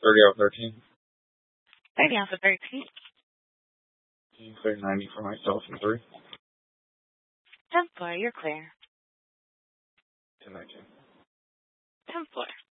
30 out of 13. 30 out of 13. Can you clear 90 for myself and 3? 10 floor, you're clear. 10-19. 10 floor.